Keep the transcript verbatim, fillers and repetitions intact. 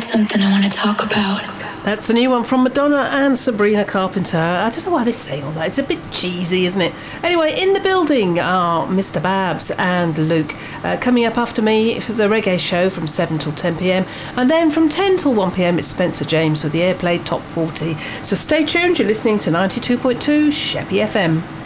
something I want to talk about. That's the new one from Madonna and Sabrina Carpenter. I don't know why they say all that. It's a bit cheesy, isn't it? Anyway, in the building are Mister Babs and Luke. Uh, coming up after me for the Reggae Show from seven till ten p m. And then from ten till one p m, it's Spencer James with the Airplay Top forty. So stay tuned. You're listening to ninety-two point two Sheppey F M.